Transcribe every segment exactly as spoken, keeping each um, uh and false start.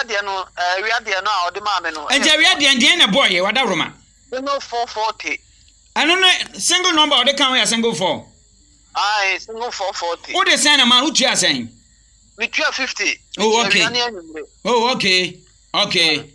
de no we de no a ode ma me no enje we de enje na boy wada roma no four forty ano no single number ode kan we single four ah single four forty what dey say na man utu asen me two fifty oh okay oh okay okay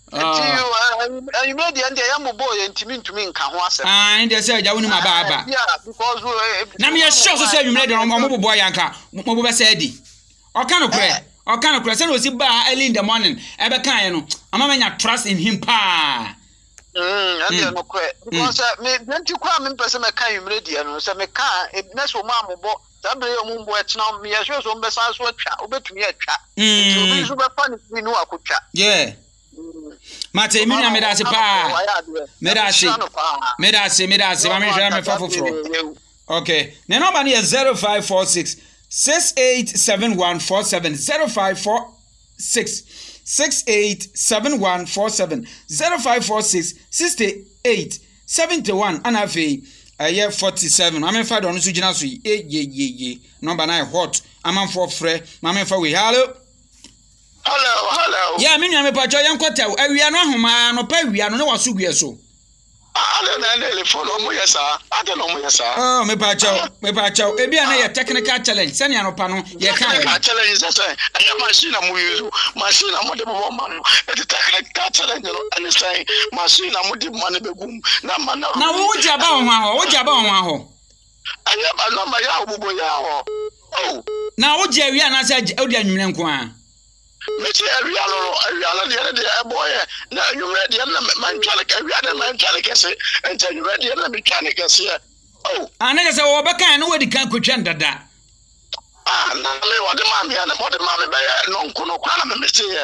uh you made the end ya mo boy ntimi ntumi nka ho asem ah inde say ja woni ma ba ba yeah because na me sure so say you made the mo boy yanka mo bo be say di o kan okre o kan okre say no si ba early in the morning e be kan ye no ama manya trust in him pa mm and no kre because me twenty kwa me pese me kan you made the no say me kan na so ma mo bo sabre yo mo bo etna me ye so so be sa so atwa obetumi atwa obi so be fa ni nu akotwa yeah Mate mi na me da se pa me da se me da se me da se ma me hwe me fa foforo okay the number is zero five four six six eight seven one four seven zero five four six six eight seven one four seven zero five four six six eight seven one and afi aye forty-seven ma me fa do no so gina so ye ye ye number nine hot am for free ma me fa we hello hello hello yeah me nua me pa cho yenkota awia no ahoma no pa awia no ne waso gue so ala na na telephone omo yesa ada no omo yesa oh me pa cho me pa cho e bia na ye technical challenge sani anopa no ye kan technical challenge say aya machine na mo use machine na mo de bo man e technical challenge no and say machine na mo de man be gum na man na wo ji aba ho ho wo ji aba ho ho aya ba no ma ya obubo ya ho oh na wo ji awia na say odi anwumre nko a mechi area lo area le de e boy na anwumre de na man twale ka area de man twale kese enta anwumre de na me twale kese oh ana ke say wo be kan no wadi kan kotwa ndada ah na le wo de ma me na mo de ma me be no nko no kwa na me mechi ye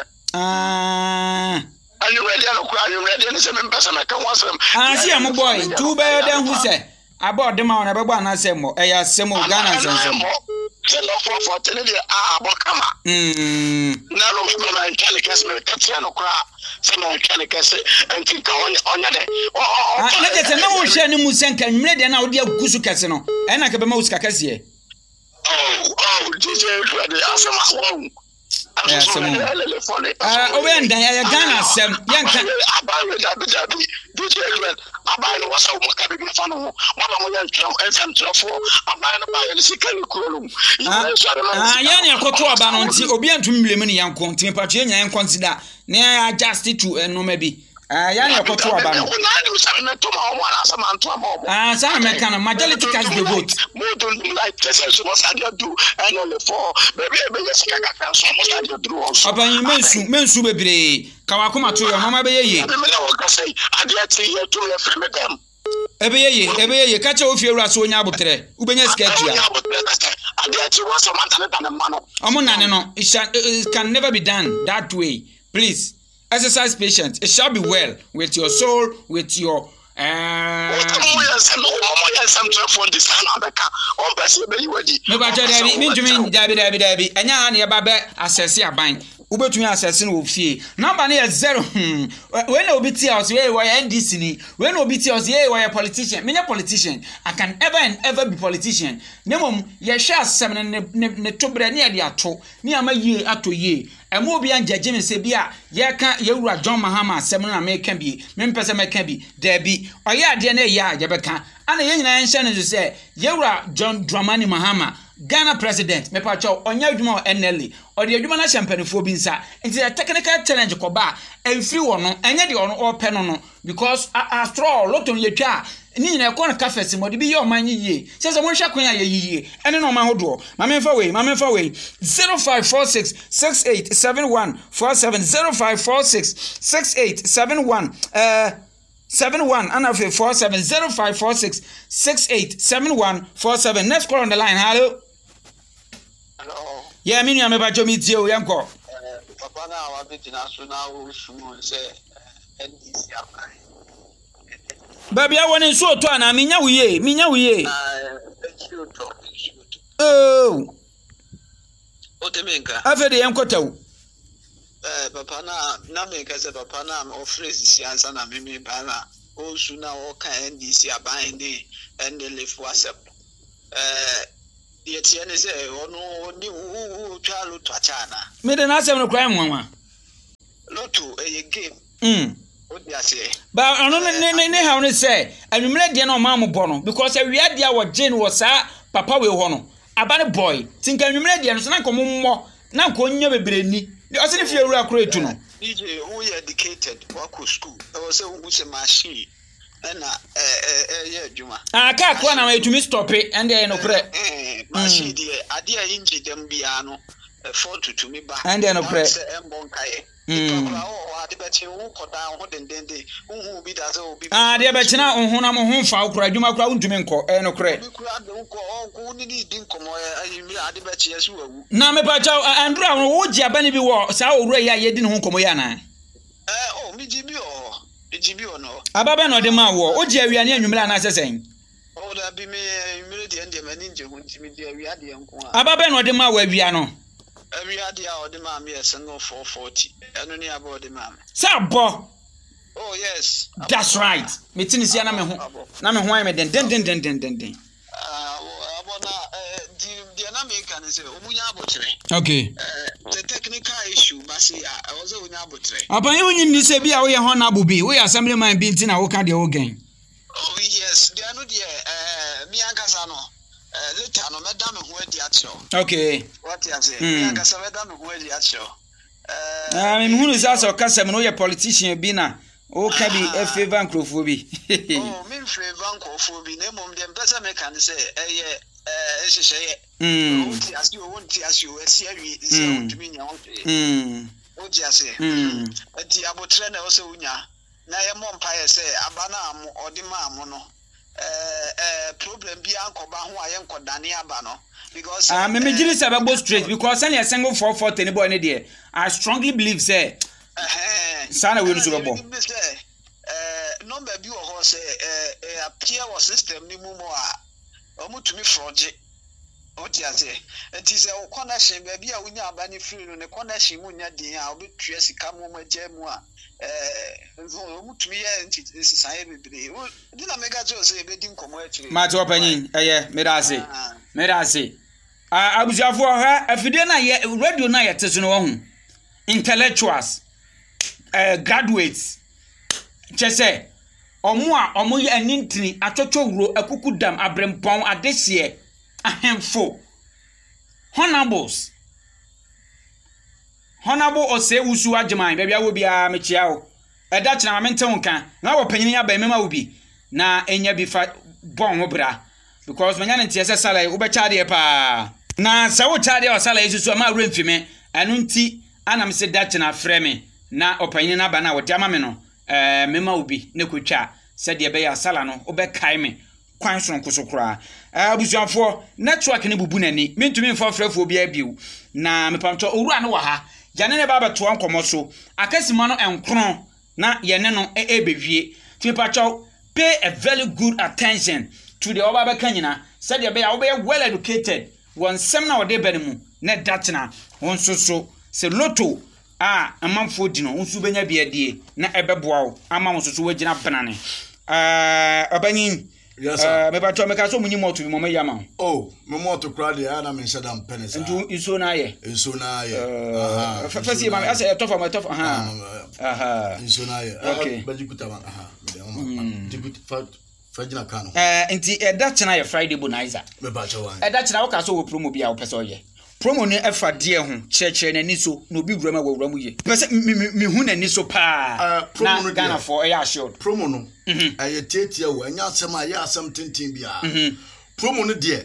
ah anwumre de no kwa anwumre de ne se me mpesa me kan wasem ah see am boy tu be de hu se aba de ma na be gba na se mo e ya se mo Ghana sense hello for for tell the ah bokama mm na lo me na tell case me katia no kra se na tell case enti ka onya onya de ah na je se na wo hwe ni mu senka nwure de na wo de agusu kase no e na ka be ma usika kase ye oh oh D J ready asema wow yeah semo ah obe ndan ya Ghana sem yanka abawe da da D J ready abawe no wasa mo ka be fa no mo ba mo yan tram ensam trafo abawe no ba ya sikali kurolum ah ya ne akoto aba no nti obi antum mlemu ne yanko nti patwe nya yan consider ne adjust to enoma bi ah ya ne akoto aba no ah sa me kana majority cast the vote mo don't like this so what I do and only for baby be sika ka so mo sta do also aban mensu mensu bebre kawakoma to yo mama be yeye me na wo ka say ade ati ye to ye frame dem ebe yeye ebe yeye ka che ofie wura so onya abotre ubenya sika tua ade ati wo so man tane tane man omo nane no it can never be done that way please exercise patience it shall be well with your soul with your eh omo yes no omo yes am try for this na beka on person be you wedi me ba jode abi me ntumi dabi dabi dabi enya ha ne ba be assess aban ubetumi assess no ofie number na zero hmm when obi ti house we we N D C ni when obi ti house we we politician me politician I can ever and ever be politician nemom ye hwe asem ne ne tobre ne ye ato ne ama ye ato ye emo obi anjeje me se bia ye ka ye wura John Mahama asem na me ka bi me mpese me ka bi da bi oye ade na ye a ye beka ana ye nyina nhye ne se ye wura John Dramani Mahama Ghana president me pa cho onya adwuma N L A odi adwuma na champion bi nsa nti the technical challenge ko ba enfiri wo no enye de ono ope no no because after all lot on yetwa ni nyina ko na kafesi mo de bi ye oman yiye se se mo hwa kon ya yiye ene no man hodo ma me fa we ma me fa we zero five four six six eight seven one four seven zero five four six six eight seven one uh seven one and after four seven zero five four six six eight seven one four seven. Next call on the line. Hello. Hello. Yeah, me nua me ba jo mi tie o yanko. Eh papa na wa be national sumo say N D C abai. Baby I want nso to ana me nya wuye, me nya wuye. Ah, you talk. Oh. O te menka. Afa de yanko taw. Eh papa na na me ka se papa na o phrase si ansa na me me ba na o su na o ka N D C aban de N L F wasep eh ye tie ne se ono ni u twa lu twa cha na Me de na asem no krai nwanwa Lotto a game. Mm. But I don't know how to say. I remember the no mamma bono because we had the our Jane was papa will honor. About a boy. Think I remember the answer come more. Now can you be brainy? The other if you're a great to know. D J, who educated, walk to school. I was a machine. And uh, yeah, Juma. I can't run away to me stop it and then no pray. Machine, dear, I dear injured them piano, a photo to me back. And then no pray. Ah, dear, but now on Honam home foul cried you my ground to menko, and no cray. Now, me pacho and drown, would ya benny be war, so ray I didn't home comoyana. Oh, me G B or G B or no. Ababa no de ma war, oh, Jerry and you man as a saying. Oh, that be me, immediately, and the manager would be the reality. Ababa no de ma where we are no. Every idea of the mammy is single four forty. And only about the mammy. Sabo. Oh, yes. That's right. Meeting is Yana Nama Wayman, then, then, then, then, then, then. Uh, the American is a okay. The technical issue, Basia, I was a Nabotre. Upon you in this, we are honorable be. We are somebody my being in our candy again. Oh, yes. They are not here. Miancasano. Later, no, Madame, who had the actual. Okay. What you say? Miancasa, Madame, who had the actual. I mean, who is also a customer, no, a politician, Bina. Oh, can be a favor and crowphobi. Oh, me favor and crowphobi. Name of them, better make and say, eh, eh, say, hm, as you won't as you a series to me. Hm, oh, just say, hm, a diabo trainer also. Na ye mompire say abana or the mamono eh problem bi ankoba ho aye nkodane aba no because ah me me giri say be straight because any single four forty any boy there I strongly believe say eh sana we no so be eh number bi wo ho say eh appear was system ni mu mo a omutumi froge what you say it is a connection baby a unya aba ni free no ne connection mu nya din a obetua sika mu magemu a eh nzo mutumi ye ntiti sisan bebre dina mega jo say be din komo akire ma to panyin eh me da say me da say ah abusiafo ha afide na ye radio na ye teso no ho intellectuals eh graduates chese omo a omo ye anintini atwotwowuro akukudam abrempon adehye ahemfo honorables honorable ose usu agyeman bia bia wo bia mechia o eda kina ma menten kan na wo panyin ya ba mema wo bi na enya bi fa bon ho bra because manya ntie se sala wo be chade pa na sa wo chade o sala yesu ma remfime anu nti anam se da kina frɛ me na opanyin na ba na wo diama me no eh mema wo bi ne kotwa se de be ya sala no wo be kai me kwan so nkoso kra abusuafo network ne bubu nani mentumi mfa frɛfo bi abiu na mepamto owura ne wa ha jane ne baba to ankomo so akasima no enkron na yene no ebewie tipacho pay a very good attention to the obaba kanyina said ya be ya be well educated won sem na ode bani mu na datena won so so se lotto ah amanfo di no nsu benya biadie na ebeboa wo ama won so so wagina benane ah abanyin yes sir me ba to me ka so munyi moto bi mo me yama oh me moto kra de ana me nshada mpene sa ntu iso na ye iso na ye aha fasi ma asa tofa ma tofa aha aha iso na ye okay ba jikuta ma aha jikuta fa fajina kanu eh nti e da chena ye Friday bonanza me ba cha wan e da chena wo ka so wo promo bia wo pese oye promo ni efa de ho chekere na ni so na obi wura ma wo wura mu ye pese me hu na ni so pa promo no Ghana for e assured promo no eh tietia wo anya asem a ya asem tintin bia promo no de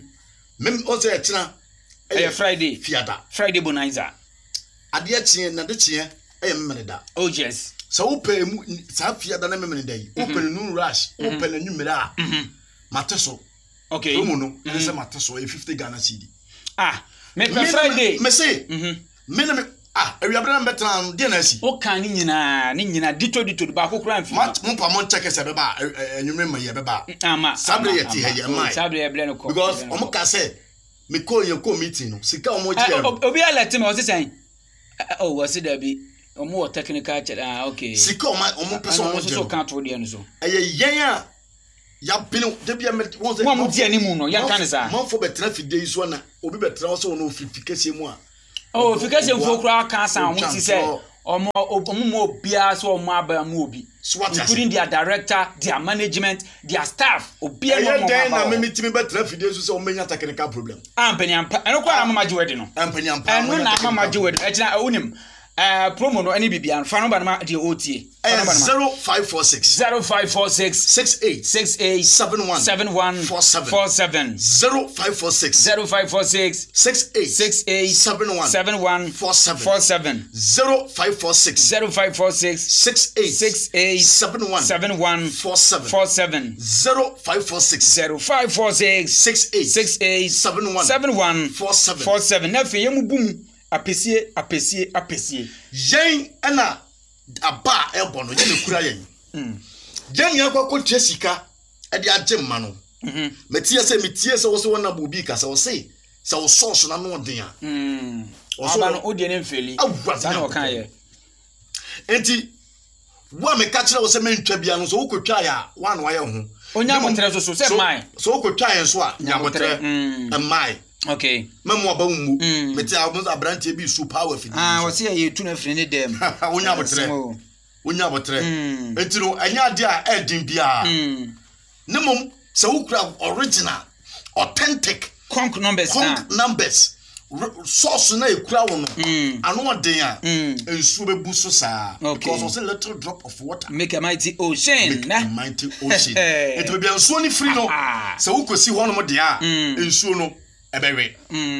mem o se chena e Friday fiada Friday bonanza ade achie na de chie e mmene da oh yes so wo pe mu sa fiada na mmene da yi wo pe no rush wo pe na nwumira a mateso okay promo no e se mateso e fifty Ghana cedi ah me pe Friday me say mhm me na me ah ewiabra na betan de na asi o kan ni nyina ni nyina dito dito ba kokura amfi mo pa mo check se be ba enwumre ma ye be ba ama sabre ye ti he ye mai sabre ye ble no ko because o mo ka say me call ye ko meeting no sika o mo je obi alert me o se say oh was it there be o mo technical check ah okay sika o mo o mo person o mo je so kan to de no so eye yen a ya binu de bia me won say mo di animu no ya kan sa mo fo betra fide so na obi betra so no fifikase mu a oh fifikase mfo kura kan san mo ti say omo omo obia so omo aba mu obi including their director, their management, their staff. Obia no mo aba. Na me mitimi betra fidie so say omenya technical problem. Ampani ampa. Eno kwa na mama jiwede no. Ampani ampa. Eno na mama jiwede. E kina unim. Uh, promo no any bibia fa number na the O T A zero five four six zero five four six six eight six eight seven one seven one four seven four seven zero five four six zero five four six six eight six eight seven one seven one four seven four seven zero five four six zero five four six six eight six eight seven one seven one four seven four seven zero five four six zero five four six six eight six eight seven one seven one four seven four seven. Na fe yemu bum apesie apesie apesie yen ana aba ebo no yen kura yen mm yen yen kwakọ tresika e de agye mma no mhm metie se metie se wo so wona bo bi ka se wo se se wo source na no den a mm aba no odi ne mfeli sa na okan ye enti wo me ka kire wo se mentwa bia no so wo kotwa ya wa na wa ye ho onya motre so so se mai so wo kotwa yen so a nya motre e mai. Okay. Memo aba mu meti abun abrante bi su power fidi. Ah, wo se ye tu na firi ne dem. Wonya botre. Wonya botre. Enti no anya de a edin bia. Mm. Nemom se wukura original, authentic conk numbers na. Conk numbers. Source na ekura wo no. Ano den a ensu bebu so saa. Because it's a little drop of water make a mighty ocean. Make a mighty ocean. Enti be ensu ni free no. Se wukosi ho no mo de a ensu no ebewe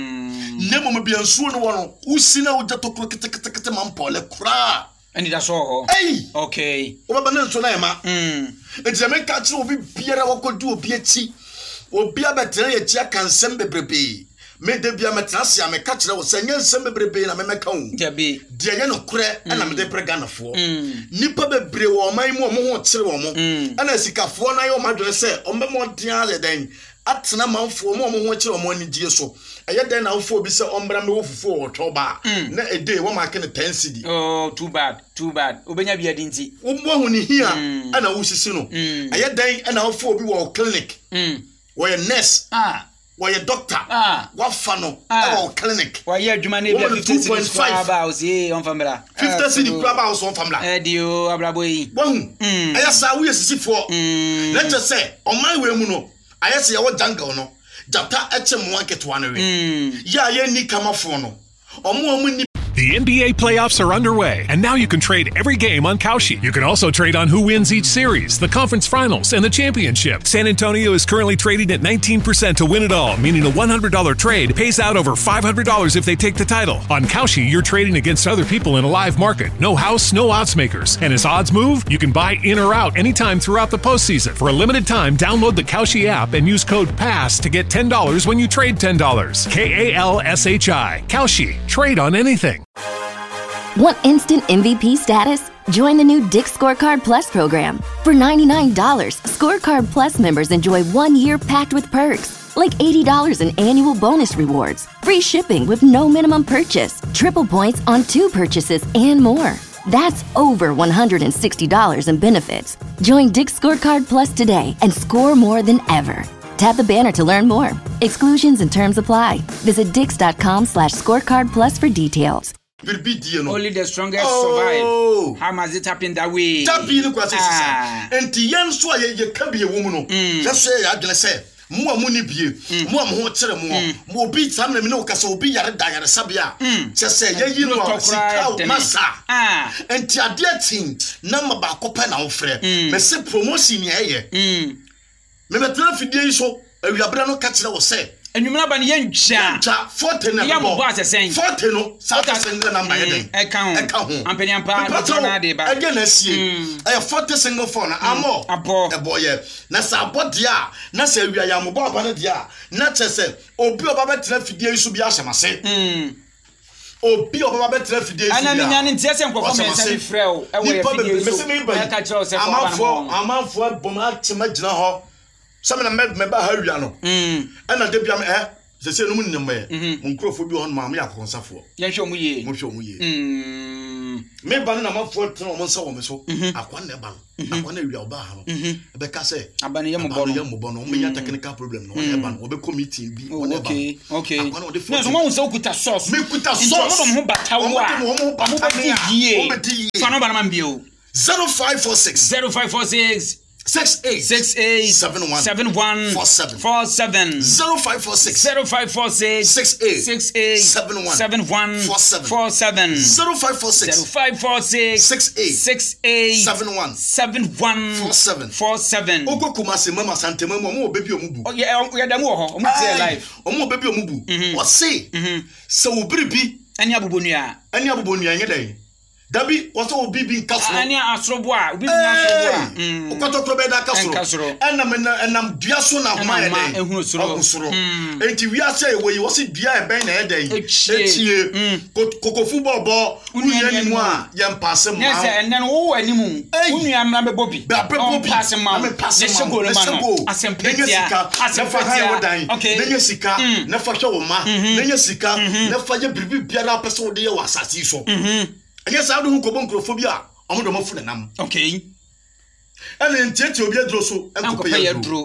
mm nemo me bia nsuo no wono usi na uja tokro ketekete mampole kura ani da so ho ei okay obaba na nsuo na ema mm enti me ka kire obi biara wakodu obi achi obi abetere ye chia kansem bebrebe me de bia metra sia me ka kire wo sanye nsem bebrebe na me meka hu jabi de ye no kure na me de prega na fo nipa bebre wo man mu mo ho kire wo mo na sikafo na ye o madwere se o me mo dia le den atena manfo mo mo ho kire mo ani die so eye den na ofo bi se ombra me wofufu wo toba na a day wo ma ke ne ten cedi. Oh too bad too bad obenya bia dinti wo mo hu ni hia ana wo sisi no eye den na ofo bi wo clinic mm wo ye nurse ah wo ye doctor ah wo fa no wo clinic wo ye adwuma na bia fifty cedi about eh on famila fifty cedi kwaba house on famila eh dio abrabo yi wo hu eye sa wo ye sisi fo let us say o man we mu no ayese ya wo jungle no jata eche mo aketo anu we ya ye ni kama fo no omo omo ni. The N B A playoffs are underway, and now you can trade every game on Kalshi. You can also trade on who wins each series, the conference finals, and the championship. San Antonio is currently trading at nineteen percent to win it all, meaning a one hundred dollars trade pays out over five hundred dollars if they take the title. On Kalshi, you're trading against other people in a live market. No house, no odds makers. And as odds move, you can buy in or out anytime throughout the postseason. For a limited time, download the Kalshi app and use code PASS to get ten dollars when you trade ten dollars. K A L S H I. Kalshi. Trade on anything. Want instant M V P status? Join the new Dick's Scorecard Plus program. For ninety-nine dollars, Scorecard Plus members enjoy one year packed with perks, like eighty dollars in annual bonus rewards, free shipping with no minimum purchase, triple points on two purchases, and more. That's over one hundred sixty dollars in benefits. Join Dick's Scorecard Plus today and score more than ever. Tap the banner to learn more. Exclusions and terms apply. Visit dix.com slash scorecard plus for details. Only the strongest oh. survive. How must it happen that way? Tapi no kwase sisa. Enti yen so ye ye ka bie wo mu no. Just say ya dwene say mo amu ni bie. Mo am ho kire mo. Mo obi tam na me no kasa obi yare da yare sabia. Just say ye yi no sika masa. Ah. Enti ade atin na maba kopa na wo frɛ. Me se promotion ye ye. Mm. Me betra fidie yi so awiabra no ka kire wo say enumra ba ne yentwa twa forty na bo bo asesen forty no sa single number ye den e kan ho e kan ho ampani ampa na de ba e ge na sie e forty single phone na amo e boye na sa body a na sa awia ya mo bo ba na dia na chese obi oba betra fidie isu bi asemase mm obi oba betra fidie isu ana nya ne ntie se nkofo me se frɛ o e wo ye fidie isu e ka kire o se fo ba na amanfo bom atima gina ho some na me ba ha wia no mm ana de bia me eh se se no mu nyem me nkrofo bi on ma me yakonsafo ye hwe mu ye mu hwe mu ye mm me ban na mafo tena o monsa wo me so akwa na ban akwa na wi oba ha no e be ka say abane ye mbo no ye mbo no o me ya technical problem no e ban o be committee bi o ne ban okay okay akwa na o de fo no so mo so kuta sauce me kuta sauce so mo mo bata wo a mo mo be die fa no ban man bi o zero five four six zero five four six six eight six eight seven one seven one four seven four seven zero five four six zero five four six six eight six eight seven one seven one four seven four seven zero five four six zero five four six six eight six eight seven one seven one four seven four seven. Ogo Kumasi mama sante mama omo obebi omubu. Oh yeah, yeah dem wo ho. Omo tie live. Omo obebi omubu. O say. Se wo biribi ani abobonua. Ani abobonua nye dai. Dabi wo so obi bi nkasoro. Ani asrobo a, obi bi asrobo a. Mm. Okotokro be da kasoro. Enam enam dua so na homa ye dai. Ehunu soro. Soro. Enti wi ase ewe yi wo se dua e ben na ye dai. Etie. Kokofu bobo. Unye ni mu a ye mpase ma. Yes, enne no wo animu. Unua mra be bobi. Be bobi. Mpase ma. Ne shego le ma no. Asempetia. Asempetia. Okay. Nenye sika, na fa hwe wo ma. Nenye sika, na fa ye biribi biara pese wo de ye wasasi so. Mhm. Yes, I don't go bonkrofobia. I'm not for the nam. Okay. And then take your beer drosso and compare your drew.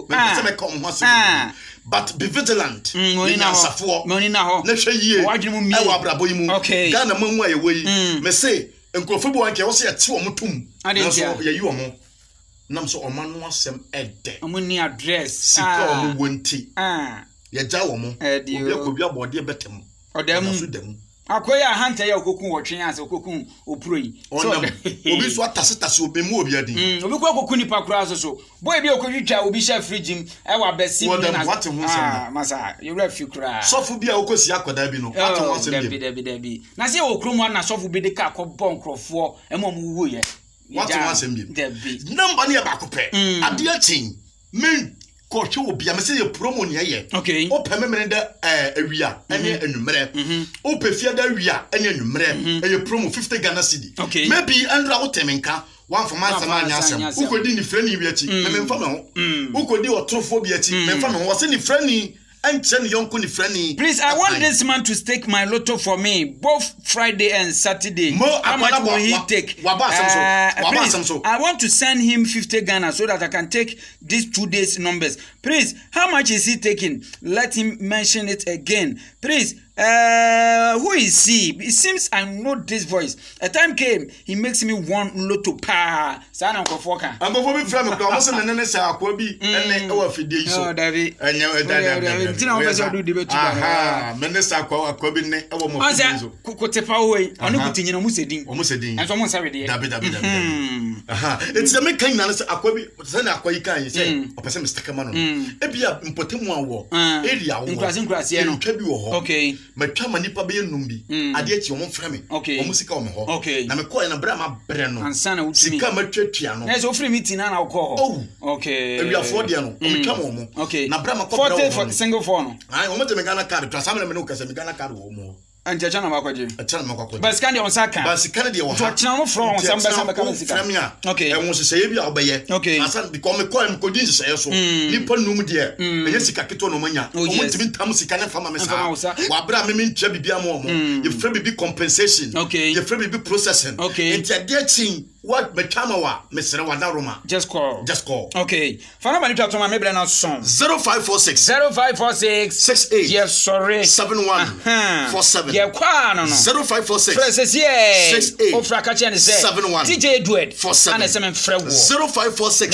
But be vigilant. Money now, money now. Let's say ye. Why do you mean? Okay. Ghana Mum way away. May say, and Crofobia can also at two mutum. I didn't say you are more. Nam so man was some ed. I'm only address. Sika won't. Ah, ya jawomo. You could be a body better. Or them. Akoya hanta ya okokun wotwen ase okokun oproi so obi so atasitase obi mu obi adi mm obi kwa okokun nipa kura so so boy bi okotwitwa obi sha fridge m e wa besi na ah masa you refi kura sofu bi a okosi akoda bi no what won say bi bi bi bi na se okromu na sofu bi de ka akobọ nkrofo e mo mu wo ye what won say bi number ne ba kopẹ ade achin men Kocho will be a message promo near ye. Okay. O permanent eh area any enumere. O pefia da area any enumere. And you promo fifty Ghana cedi. Okay. Maybe Andra Otemenka one for my samanya. Who could in the friendly beauty? Who could do a trophobia? Memphano was in the friendly. Please, I want this man to stake my lotto for me, both Friday and Saturday. How much will he take? Uh, please, I want to send him fifty Ghana so that I can take these two days numbers. Please, how much is he taking? Let him mention it again. Please, uh, who is he? It seems I know this voice. A time came, he makes me want lotto pa. Sana Kofoka. I'm going to be from Thomas and then say, I could be and our fidei. Oh, David. And you Tina obese do debate ah minister kwa akobinne e wo mo fizo kotepa we onu kutinyi no musedin o musedin enso mo nsawe de dabi dabi dabi aha it's the make kan na say akobi say na akoyi kan say opese Mister Kamano e bia mpotemu awo area wo nkrasi nkrasi e no twa bi wo ho okay matwa manipa be enum bi ade achi wo mfra me o musika wo me ho na me ko na bra ma bre no ansa na wutimi sika matwatua no na so free meeting na na wo ho okay area for dia no o metwa mo mo na bra ma ko bra single phone ai o mo te me Ghana card to asam na me no kase me Ghana card wo mo anja chana makwaje chana makwaje but scan dey on saka but scan dey wo ha to chana no from some be some be come sika okay e won sese bi a obeye asan because me call me ko din sese so ni pon num de enye sika keto no manya o mo timi tam sika na fama me sa wa bra me me ntwa bibia mo mo you free bibi compensation you free bibi processing enti ade chin what me chama wa me sere wa da roma just call just call okay fana ba ni to ma me bra na song zero five four six zero five four six six eight yes sorry seven one four seven yeah kwa no no zero five four six six eight six eight ofra ka che ne say seven one D J Edward four seven ana se me frɛ wo zero five four six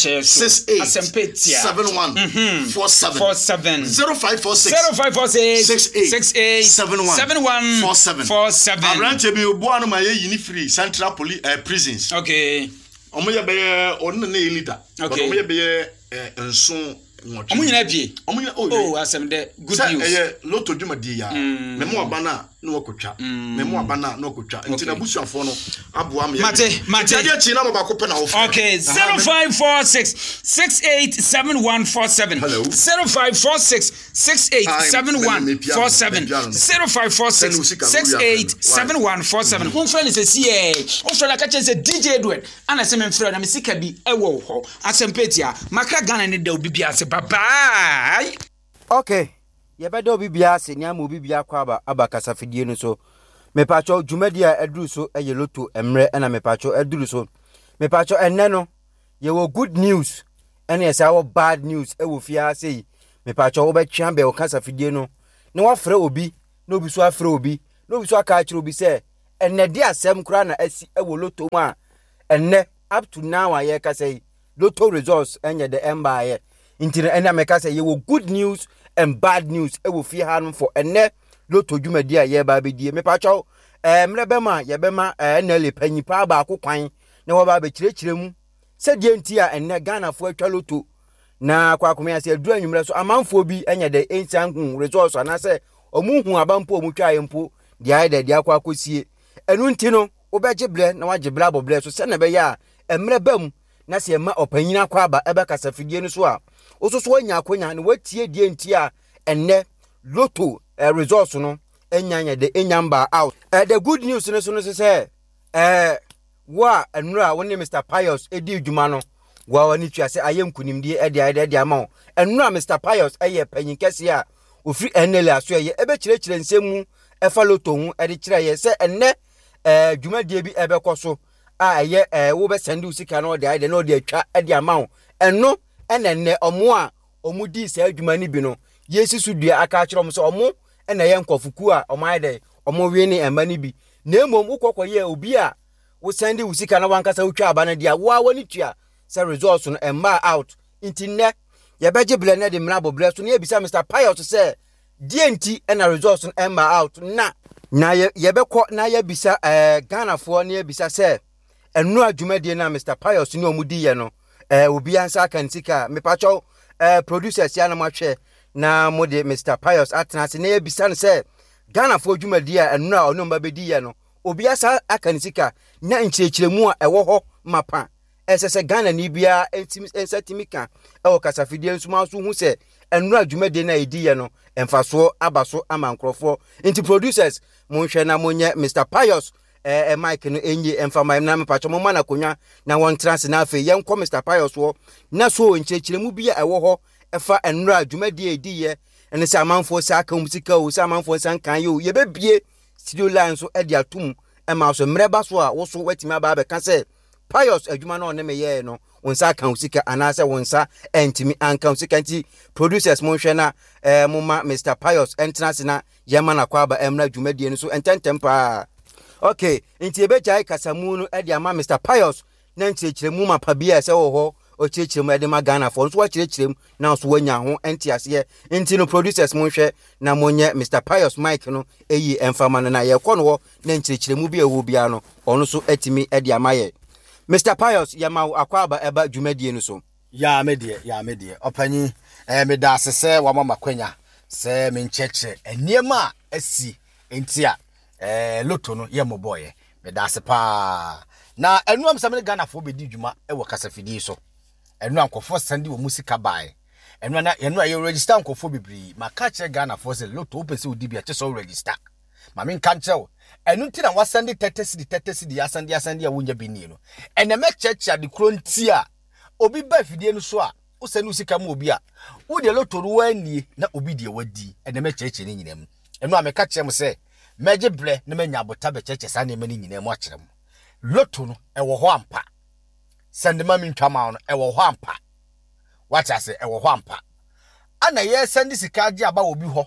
six eight seven one four seven four seven zero five four six zero five four six six eight seven one four seven four seven Abrante bi obo anu ma ye yini free Central Police uh, prisons okay omo ye be onu na leader but omo ye be enso omo nyina pie omo nyina oh asem de good news eh lotto dwumadi ya me mo abana na wakotwa me mo abana na wakotwa nti na busuafo no aboa me mate mate ade chi na ba ko pe na wo okay zero five four six six eight seven one four seven zero five four six six eight seven one four seven zero five four six six eight seven one four seven who friend is see o friend ka chen say D J Edward ana se me friend na me sika bi e wo ho asempetia makra Ghana ne da obi bia se bye bye okay ye bedo obi bia se nya mo obi bia kwa aba aba kasafidie no so me pacho jumedia eduru so eye loto emre na me pacho eduru so me pacho enne no ye wo good news ene esa wo bad news e wo fia sei me pacho wo be twa be wo kasa fidie no ne wa frɛ obi no obi so afrɛ obi no obi so aka akire obi sɛ enne de asɛm kura na asi e wo loto mu a enne up to now aye ka sei loto results enye the emba ye intine ene me ka sei ye wo good news and bad news e wo fia han for enne loto dwumadi a ye ba bedie me pacho eh mrebema ye bema enne le panyipa ba akokwan ne wo ba be kirekire mu se die nti a enne Ghana fo atwa loto na kwa akome ase adura nwumre so amanfo bi enye de ensanku results ana se omuhu abampo omutwa yempo dia ide dia kwa akosie enu nti no wo be gible na wagible aboble so se na be ya emrebam na se ma opanyina kwa aba ebe kasafidie no so a ososo anya akonya na watie die nti a enne loto uh, results no enyanya de enyamba out uh, the good news no so no say eh wa enura woni Mister Pius edi dwuma no wa wani twa se ayem kunimdie edi edi edi ama enura Mister Pius eye panyin kese a ofri enele aso eye ebe kirekire nsemu efa loto hu edi kire ye se enne eh dwumadie bi ebe koso a eye eh wo be send usika no de ide no de atwa edi ama enno enenne omo a omudi se adwuma ni bi no yesi sudua aka akire om se omo ena ye nkofuku a omo ide omo wie ni ema ni bi na emom ukokoye obi a wo send usika na wankasa utwa abana dia wo awani tua se results no emma out intine ye beje blene de mrabo bleso na ebisa Mister Pius se die nti ena results no emma out na na ye bekọ na ye bisa eh Ghana fo na ye bisa se enu adwumadie na Mister Pius ni omudi ye no eh obi ansa kan sika me pacho eh producers ya na mahwe na mode Mister Pius atnase na ye bisa no se Ghana fo adwumadie a enu a ono mbabedi ye no obi asa akan sika na nkyekiremu a ewo ho mapa esese Ghana ni bia ensatimika ewo kasafidie nsuma so hu se enu adwumadie na edi ye no emfaso abaso amankrofo inti producers monhwe na monye Mister Pius eh Mike no enye emfama na mepacho mo mana konwa na won trans na afi yenko Mister Pius wo na so nkyekiremu bia ewo ho efa enu adwumadie edi ye ene se amanfo se aka musika o se amanfo se kan yo ye bebie studio line so e dia tum e ma so mreba so a wo so watimi aba be ka se Pius adwuma no ne me ye no wonsa kan usika anase wonsa entimi ankan usika nti producers mo hwe na eh moma Mister Pius entrance na yema na kwa ba emra adwumadie no so ententem pa okay nti ebechai kasamu no e dia ma Mister Pius na ntiekiremu ma pa bia se wo ho o chiekiremu e de ma Ghana for so wa chiekiremu na so wanya ho enti ase nti no producers mo hwe na monye Mister Pius Mike no eyi emfama na ye kɔ no na ntiekiremu bia wo bia no ono so atimi e dia ma ye Mister Pius yama akwaba eba dwumadie no so ya medie ya medie opanyi eh meda asese wa mama kwanya se me ncheche eniema asi entia eh loto no ye moboye meda asepa na enuam samene Ghana fo bedi dwuma e wo kasafidi so enu ankofo sandi wo musika bae enu na enu aye register ankofo bibri maka che Ghana fo se loto opese odi bia che so register ma men kan che enu nti na wasandi thirty cedi thirty cedi asandi asandi a wonya bini no ene me checha de kronti a obi ba fidie no so a wo sani usika mu obi a wo de loto ru wani na obi de wadi ene me cheche ni nyinam enu ameka che mo se meje ble na menya abota be cheche sa na me ni nyinam a kyerem loto no e wo ho ampa send ma min twama no e wo ho ampa wacha se e wo ho ampa ana ye sandi sika agi aba obi ho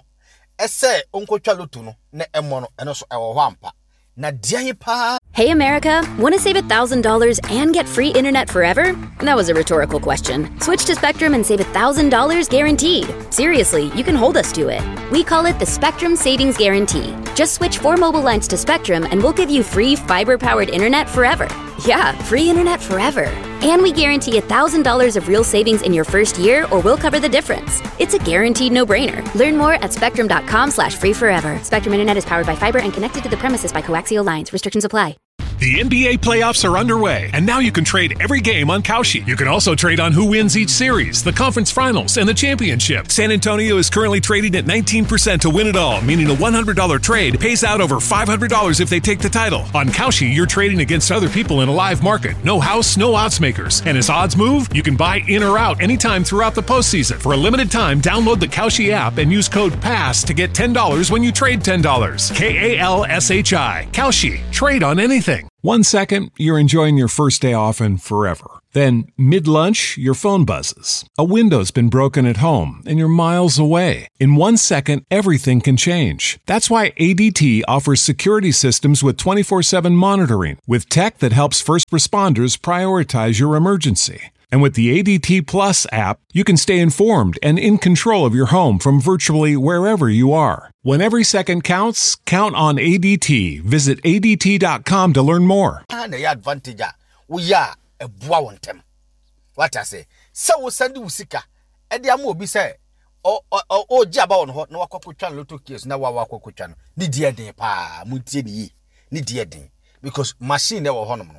ese onkotwa loto no na emo no eno so e wo ho ampa na dian pa. Hey America, want to save one thousand dollars and get free internet forever? That was a rhetorical question. Switch to Spectrum and save one thousand dollars guaranteed. Seriously, you can hold us to it. We call it the Spectrum Savings Guarantee. Just switch four mobile lines to Spectrum and we'll give you free fiber-powered internet forever. Yeah, free internet forever. And we guarantee one thousand dollars of real savings in your first year or we'll cover the difference. It's a guaranteed no-brainer. Learn more at spectrum.com slash free forever. Spectrum Internet is powered by fiber and connected to the premises by coaxial lines. Restrictions apply. The N B A playoffs are underway, and now you can trade every game on Kalshi. You can also trade on who wins each series, the conference finals, and the championship. San Antonio is currently trading at nineteen percent to win it all, meaning a one hundred dollars trade pays out over five hundred dollars if they take the title. On Kalshi, you're trading against other people in a live market. No house, no odds makers. And as odds move, you can buy in or out anytime throughout the postseason. For a limited time, download the Kalshi app and use code PASS to get ten dollars when you trade ten dollars. K A L S H I. Kalshi. Trade on anything. One second, you're enjoying your first day off and forever. Then, mid-lunch, your phone buzzes. A window's been broken at home, and you're miles away. In one second, everything can change. That's why A D T offers security systems with twenty-four seven monitoring, with tech that helps first responders prioritize your emergency. And with the A D T Plus app, you can stay informed and in control of your home from virtually wherever you are. When every second counts, count on A D T. Visit A D T dot com to learn more. And the advantage we are a bow them. What I say, so send you sika, and the amu be say, oh, oh, oh, jabba on hot, no cocuchan, little kids, now our cocuchan, ni dear day, pa, mutini, ni dear day, because machine never honor.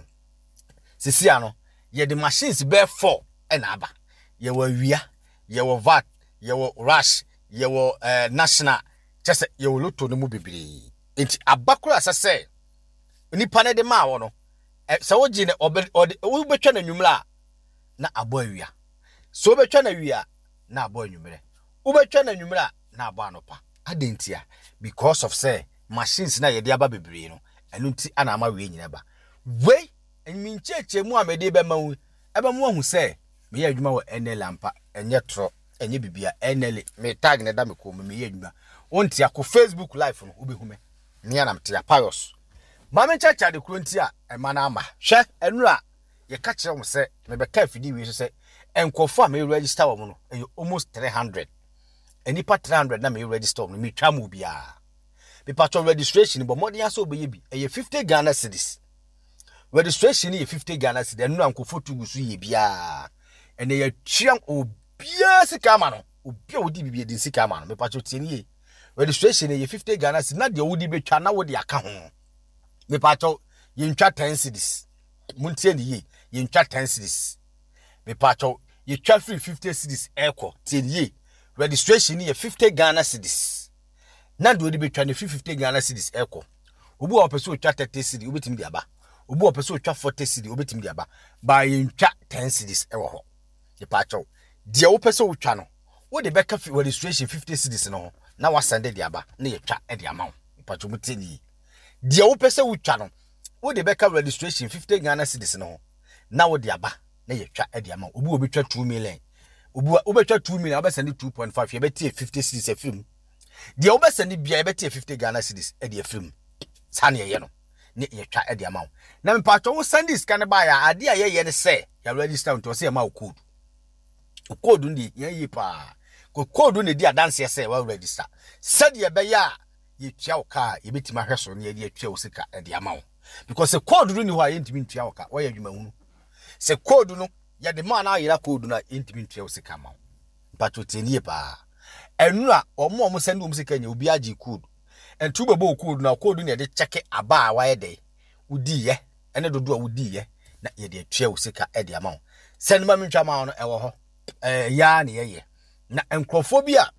Siciano. Ye the machines bear four and abba. Ye were via, ye were vat, ye were rush, ye were uh, national, just ye will look to the movie. It's a backward as I say. Ni pane de ma ono. So jine or the ube chana numla na a boy we are. So be chana we are na boy numere. Ube chana numla na banopa. I didn't hear because of say machines na ye diaba bebrino and unti anama we never. Way. And mean church, mu amede be ma wu ebe mu hu say me ye adwuma wo enel ampa enye tro enye bibia enel me tag ne da me ko me ye adwuma onti akọ Facebook live no obehu me me anam tia pious ma me church ade kronti a e ma na ama hwe enura ye ka kire mo say me be ka fidi wi so say enkofo a me register wo no e almost three hundred enipa three hundred na me register no me twa mu bia be patron registration but modern aso obeye bi e fifty Ghana cedis. Registration is fifty Ghana cedis. And no uncle to go see bia. And they are chiang o bia sikamano. O bia odi bibia din sikamano. Me pacho tieni. Registration is fifty Ghana cedis. Na de odi be twa na wo de aka ho. Me pacho ye ntwa ten cedis. Muntie ni ye. Ye ntwa ten cedis. Me pacho ye twa free fifty cedis eko. Tieni. Registration is fifty Ghana cedis. Na de odi be twa na fifty Ghana cedis eko. Obu o peso twa thirty cedis obetim de aba. Obu opeso twa forty cedis obetim de aba ba ye ntwa ten cedis ewo ho ye pa cho de wo peso twa no wo de beka registration fifty cedis no na wa send de aba na ye twa e de ama ye pa cho muteni de wo peso twa no wo de beka registration fifty Ghana cedis no na wo de aba na ye twa e de ama obu obetwa two million obu obetwa two million obe send two point five ye beti fifty cedis e film de wo be send bia ye beti fifty Ghana cedis e de film sane ye no ne ye twa e de ama na me patcho wo send scan ba ya ade a ye ye ne say ya register to say ma code code ndi ye yi pa ko code ne di adanse ye say wa register said ye be ya ye twa wo ka ye betima hweso ne ye twa wo sika e de ama because the code ni ho a ye ntimi twa wo ka wo ye adwuma hunu se code no ye de ma na yira code na ye ntimi twa wo sika ma patcho tenie pa enu a omo omo send wo sika nya obi agi code and two bebo code na code ne de check aba wa ye de udi ye ene dodo a udi ye na ye de twa wo sika e de ama send ma mentwa ma no e wo ho eh ya ne ye ye na enkrofo bi a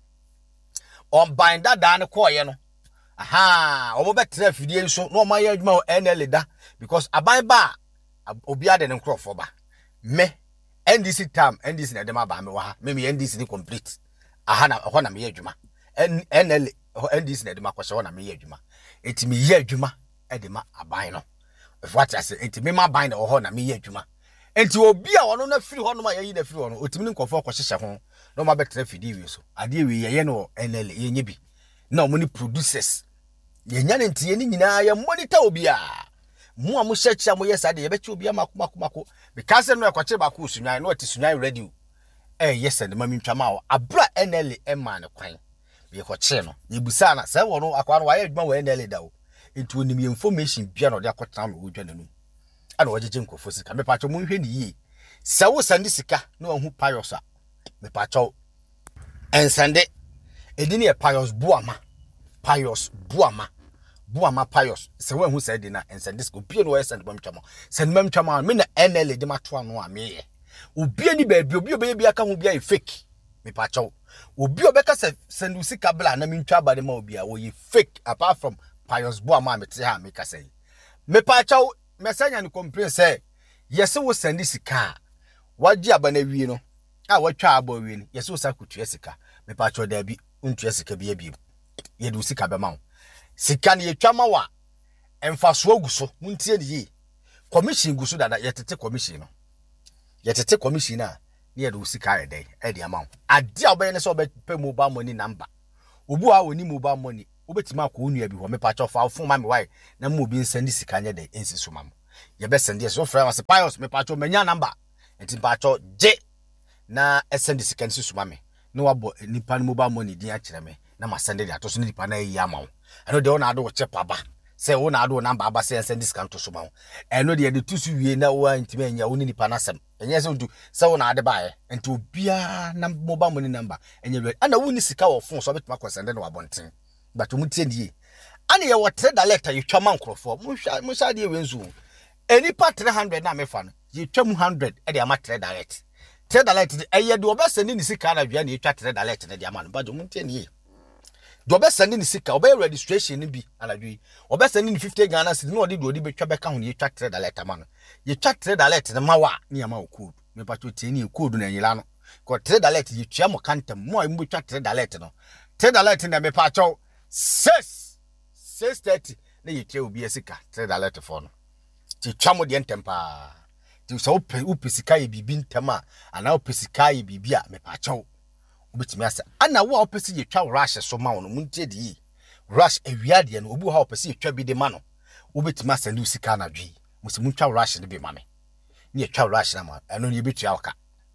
on bind that down ko ye no aha omo betra fidie nso no ma ye adwuma N L da because aban ba obi ade ne enkrofo ba me N D C term N D C na de ma ba me wa ha me me N D C ni complete aha na ho na me ye adwuma N L N D C na de ma kwose ho na me ye adwuma enti me ye adwuma e de ma aban no if what I say enti me ma ban na ho na me ye adwuma enti obi a wono na free ho no ma ye na free ho no otimi ni nkofo kwose ho no ma betra fidi wi so ade wi ye ye no N L ye nye bi na omo ni producers ye nya ne ntie ni nyina ye monitor obi a mu a mu hyekia mu yes ade ye be che obi amakoma komako because no ekwache ba ko sunwan no ati sunwan radio eh yes and mami ntwa ma wo abra N L e ma ne kwan be kwache no ye busa na se wo no akwa no wa ye adwuma wo N L da wo enti onim information bia no de akota no wo dwa nanu ana wajeje nkofo sika me pacho mu hwe ni yi se wo sande sika no hu pious a me pacho ensande edini e pious buama pious buama Buama Pius se we hu said na and send this obi no send bam twama send bam twama me na N L A de mato ano a me ye obi ani ba bi obi obi bi aka hu bia fake me pa chaw obi obeka send usika bla na me ntwa ba de ma obi a wo ye fake apart from Pius Buama me te ha me ka say me pa chaw me sanya ni complain say yes wo send sika waji aba na wie no a watwa aba wie ni yes wo sa kutua sika me pa chaw da bi untua sika bi abi ye du sika be ma wo sika ne yetwama wa emfaso aguso muntie ne commission guso dada yetete commission no yetete commission na ne ye do sika ede e de amount ade a obeye ne so obepe mobile money number obu a woni mobile money obetima akọ onua bi ho me pa cho fa fun ma me why na mo bi nsend sika nye de ensiso mam ye be send ye so fra was Pius me pa cho manya number enti pa cho je na send sika ensiso mam no wabo nipa mobile money din a kire me na ma send de ato so nipa na yi amount eno de ona ado chepa ba say ona ado number aba say send discount to so ma eno de de tusu wie na wa ntime anya woni nipa na sem enye se du say ona ade ba e enti obia na mobile money number enye re ana woni sika wo phone so betima ko send na wabonten but mu tie die ana ye wo trade letter ye twama nkrofo mu hwa mu sha de we nzu eni pa three hundred na mefa no ye twam one hundred e de ama trade direct trade direct e ye de obesa ni sika na dua na ye twa trade direct na de ama no but mu tie nie do be send ni sika obey registration ni bi anadwi obey send ni fifty Ghana cedis no odi do odi betwa beka ho ni twa trade alert ma no ye twa trade alert na mawa ni ama code me pacho tie ni code na yila no ko trade alert ye twa mo kantem mo ay mo twa trade alert no trade alert na me pacho six thirty na ye twa obi sika trade alert for no ti twa mo de ntempa ti so upe upe sika ye bibi ntema ana upe sika ye bibi a me pacho obetimi asa ana wo opese ye twa rush so ma wono muntie di rush awiade no obu ha opese ye twa bi de ma no obetimi asa ni usika na dwi musimu twa rush ne bi ma me ni ye twa rush na ma eno ye betua oka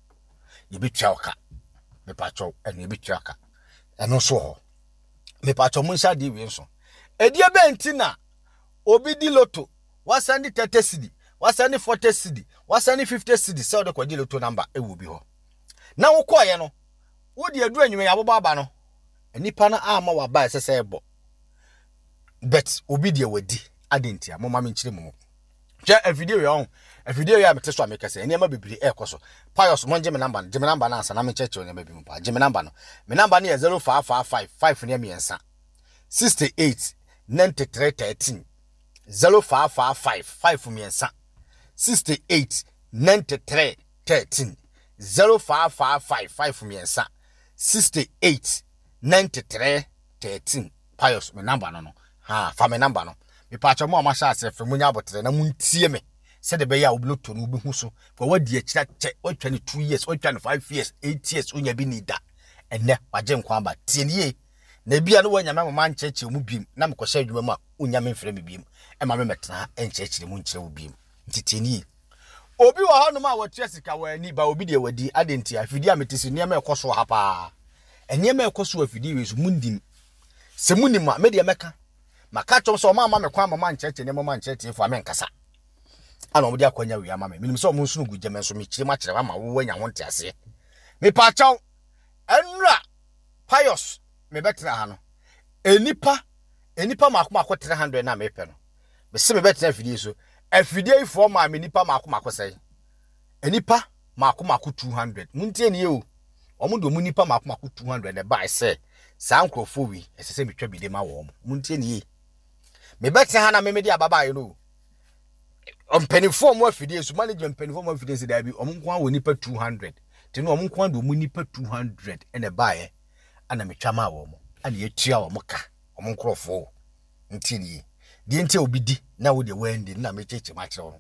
ye betua oka me pa cho eno ye betua oka eno so ho me pa cho mun sha di wi nso edie benti na obi di loto wasandi thirty cedis wasandi forty cedis wasandi fifty cedis so de kwa di loto number e wo bi ho na wo koye no wodi adu anwume ya boba aba no enipa na ama wa ba sese ebo bet obi de wadi adentia mo ma me nkire mo je a video yo a video ya mete so ameka se eni ma bebiri e koso Pius mo nje me number je me number na ansa na me cheche oni ma bi mo pa je me number no me number na zero five five five five ne miensa sixty-eight ninety-three thirteen zero five five five five miensa sixty-eight ninety-three thirteen zero five five five five miensa sixty-eight ninety-three thirteen Pius me number no no ha fa me number no me pa cha mo amasha ase fe munya abotre na muntie me se de be ya obloto no obehu so for wadi akira che watwa ni two years watwa ni five years eight years unya bi ni da enne waje nkwa ba tie nie na bia no wanya me mama ncheche mu biem na me kwhye adwuma mu a unya me mfre me biem e ma me metena encheche mu nkyere mu biem ntitie nie obi wa hanu ma watua sika wa ni ba obi de wadi adenti afidi ametisi niam ekoso ha pa eniam ekoso afidi we so mundim se munim ma me de meka maka chom so ma ma me kwa mama ncheche ne mama ncheche fu amenkasa ana omo de akwanya wi ama me minim so omo nsunu guje me so me kire ma kire ma wo wanya ho ntiase me pa chaw enra Pius me betra ha no enipa enipa makoma akọ three hundred na me pe no me se me betra afidi so afidi ifo ma me nipa makoma akosai enipa makoma akọ two hundred muntie ne o omo do mu nipa makoma akọ two hundred e ba se sa nkrofo wi esese metwa bi de ma wo muntie ne me betra ha na me me de ababa ye no ompenifo mo afidi so manage ompenifo mo afidi se da bi omo nko wo nipa two hundred te no omo nko do mu nipa two hundred e ne ba ye ana metwa ma wo mo ana ye tua wo mo ka omo nkrofo ntie ne die ntie obidi na wo de wende na me cheche ma kire wo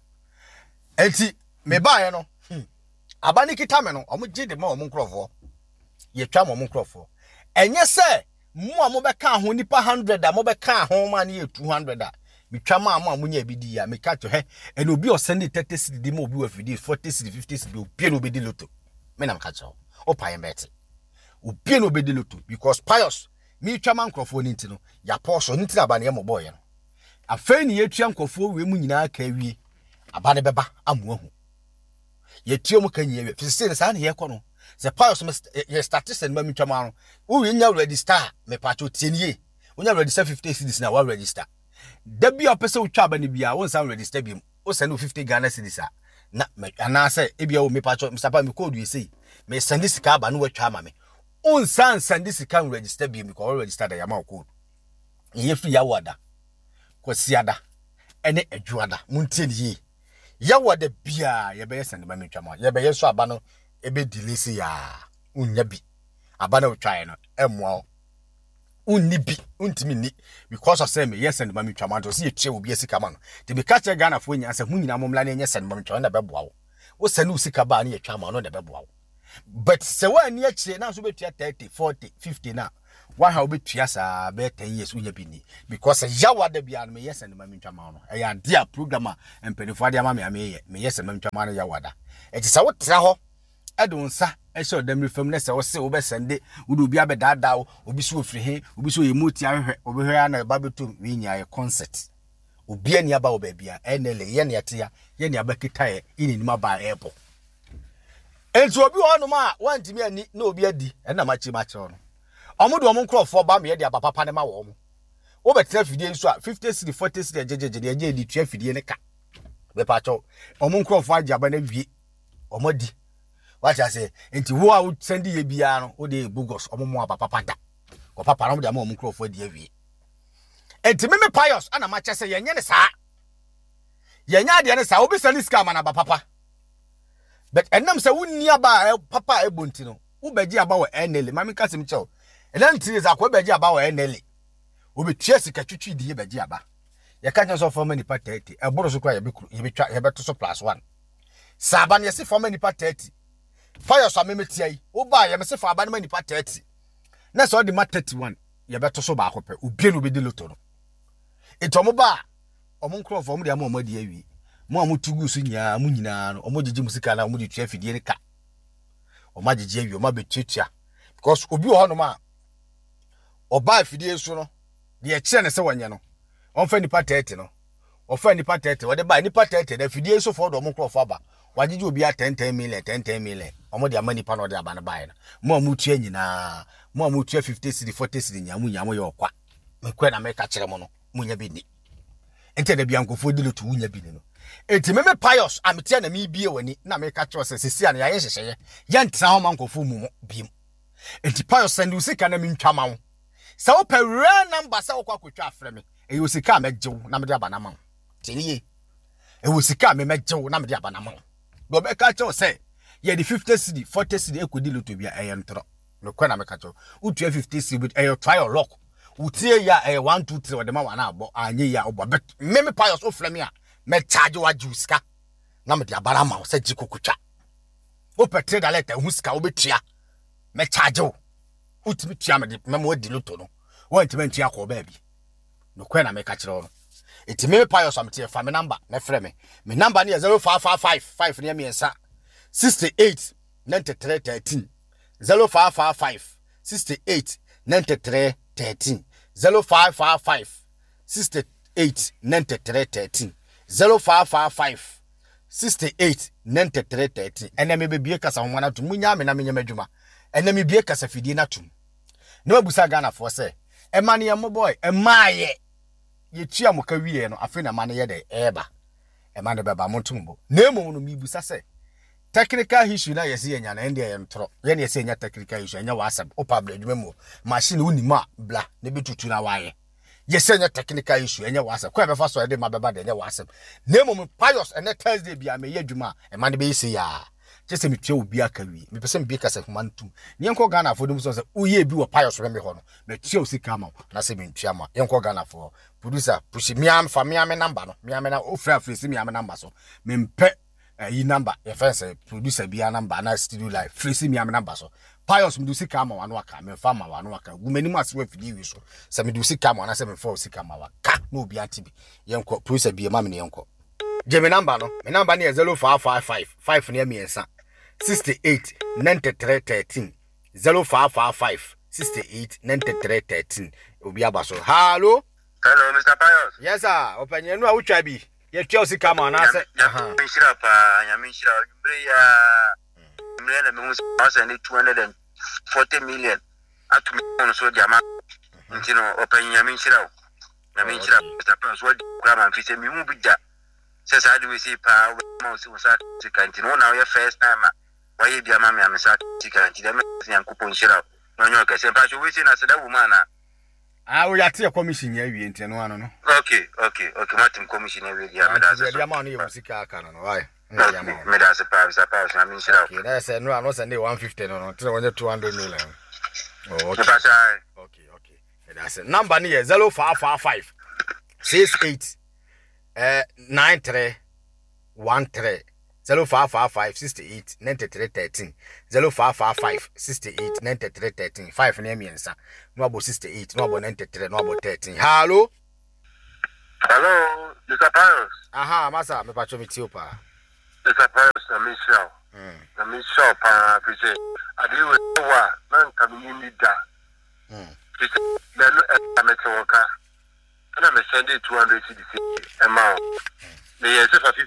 enti me ba ye no hmm. abani kita me no omo je de ma omo nkrofo ye twa mo omo nkrofo enye se mo mo be ka ho nipa one hundred a mo be ka ho ma na ye two hundred a me twa ma mo amunya bidi ya me ka to he ene obi o send thirty cedis di mo obi wa fidi forty cedis fifty cedis obi no obedi loto me na me ka cho o pa ye mete obi no obedi loto because Pius me twa ma nkrofo ni ntino ya poso ni ntira ba na ye mo boy no afei ni ye twa nkrofo we mu nyina ka wie aba ne beba amu ahu ye twa mu ka nyi we fisese sa na ye kɔ no the Pius ye statistician ma mi twa ma no wo nya register me pa cho tienie wo nya register fifty cedis na wa register Debi opese utwa ba ne bia won san register bi o send fifty Ghana cedis a na ana say e bia o me pacho msapa me code we say me send sika ba no watwa ma me on san send sika register bi me ko register da yama code ye free ya wada kwasiada ene adwuada muntie ni ya wada bia ye be send ma me twa ma ye be yeso aba no e be delay si ya unya bi aba na utwa no emwa unni bi untimi ni because of say me yes and mami twa man to see eche obi asika ma no de be catch Ghana fo nya say hunyina momla na nya send mami twa na beboa wo wo send usika ba na ye twa ma no na beboa wo but say wa ni eche na so betua thirty forty fifty na one how betua sa be ten years unya bi ni because yawa da bia no me yes and mami twa ma no e ya dia programmer empenifo ade ama me ame me yes and mami twa ma no yawa da e ti sa wo tra ho edun sa e show dem refam na se wo se wo be sende wo do bia be dada wo obi so ofri he obi so emoti ahwe obi hwe na ba betum wi nya ye concert obi ani aba wo ba bia enele ye ne yete ya ye ne aba kitae ini ni maba airport entu obi ho no ma wantimi ani na obi adi e na machi machi no omodo omo nkrofo ba me ye de aba papa ne ma wo mo wo betra fidie nso a fifty cedi forty cedi jejeje de je di tua fidie ne ka be pa cho omo nkrofo agi aba na wie omodi what I say, enti wo a send ye bia no o de bugos omomo aba papa da ko papa no de am omo krofo de awie enti me me pious ana ma che say yenye ne saa yenya de ne saa obi send scam na aba papa but enam say wonni aba papa ebonti no wo beji aba wo enele mami kasim chew elan tiri za ko beji aba wo enele obi tue sika twitwi de ye beji aba ye ka nso for many pa thirty e boro so kwa ye be ye be twa ye be to so plus one saban ye se for many pa thirty fire so amemetia yi wo ba ye mese fa aba na nipa thirty na so de ma thirty-one ye beto so ba akope obie no be di loto no etomo ba omo nkro fo mo de ama mo de awi mo amutugu so nya mo nyina no omo gigi musika na omo de tua fidie ne ka omo agigi awi omo betutua because obi ho no ma oba fidie so no de e kire ne se wonye no onfa nipa thirty no ofa nipa thirty wo de ba nipa thirty da fidie so fo do omo nkro fo aba wagigi obi a ten ten million ten ten million omo de amani pa no de aba na bae na mo amutua nyina mo amutua fifty cedi forty cedi nya mo nya mo ye okwa mekwe na meka kire mo no mo nya bi ni ente da biankofo di lotu nya bi ni no enti meme pious ametia na mi bie wani na meka kire se sisi ana ya ye hyehye ya ntra ho mankofo mu biem enti pious send usika na mi ntwa ma wo sa wo pa real number sa wo kwa kwatwa afre me e usika mejew na me de aba na ma tiniye e usika me mejew na me de aba na ma do be ka kire se ye di fifty cedi forty cedi ekodi lotu bia e ntro no kwa na me ka kire utu fifty cedi but e trial lock utie ya e one two three wadema wana abo anye ya obo but meme pious ofle me a me charge wa juiska na me de abara ma se jikokutwa o petre da leta huska obetua me charge o utimi tua me de meme wadi loto no wantimi ntua ko ba bi no kwa na me ka kire no eti meme pious am tie fa me number me frɛ me me number ne zero five five five five ne me nsa sixty-eight ninety-three thirteen zero five five five sixty-eight ninety-three thirteen zero five five five sixty-eight ninety-three thirteen zero five five five sixty-eight ninety-three thirteen ene me bebie kasa ho na tum munya me na me nyama dwuma ene me bie kasa fidie na tum na wabusa Ghana for say e mane ye mo boy e maaye ye tua mo ka wie no afi na mane ye de eba e mane beba mo tumbo na emu no mi busa say technical issue na yesi enya na ndie ye ntro ye na yesi enya technical issue enya WhatsApp o pablo dwuma mu machine woni ma bla na betutu na waye yesi enya technical issue enya WhatsApp kwa be fa so de ma beba de enya WhatsApp na emu pious ene Thursday bia me ye dwuma e mane be yesi ya chese mi tue obi aka wi me pese me bi kasa kuma ntum ne enko Ghana fo dum so se uye bi wo pious me me ho no me tue osika ma na se me ntua ma enko Ghana fo producer pushi mi am fa mi am number no mi am na ofra free mi am number so me mpe yi number ye fence producer bia number na studio live free mi am number so pious me do sika ma wano aka me fa ma wano aka gumani mu ase wa fidi wi so se me do sika ma na se me fa sika ma wa ka na obi antibi yenko producer bia ma me yenko je me number no me number ne zero five five five five ne me ensa sixty-eight ninety-three thirteen zero five five five sixty-eight ninety-three thirteen obi abaso hello hello Mister Pious yes sir openye no a wutwa bi ye twa sika ma na se aha nshira pa nyame nshira mbre ya mbre na me hu say two hundred forty million atumi on so jama ntino openye nyame nshira na me nchira Mister Prince what grab and fi say me hu bija say say do we see pa ma so sa tikanti no na your first time why you be ama me am sa tikanti dem yankopon nchira no nyo ka say pa so we see na say that woman na ah we ate commission ya wie nteno ano no okay okay okay matim commission ya wie ya me da say ya ma no ye musika aka no why me da say pa say pa na me nchira okay na say no no say one fifty no no three hundred two hundred million oh okay okay okay that's it number near zero five five five six eight uh nine three one three zero five five five six eight nine three thirteen zero five five five six eight nine three thirteen five name yensa no about six eight no about nine three no about thirteen hello hello Mister Pius aha masa me pacho mitio pa Mister Pius na Michelle mm na Michelle pa pije adiwe wa man kamini da mm na no ametoka na me send two hundred C D C amount me yes for fifty